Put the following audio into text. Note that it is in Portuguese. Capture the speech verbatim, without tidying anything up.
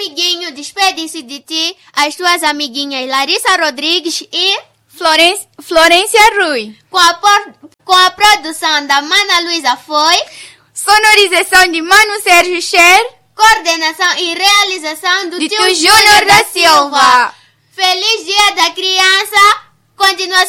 amiguinho, despedem-se de ti as tuas amiguinhas Larissa Rodrigues e Florência, Florência Rui. Com a, por, com a produção da Mana Luísa foi, sonorização de Mano Sérgio Cher, coordenação e realização do de tio Tio Júnior da Silva. Feliz Dia da Criança. Continua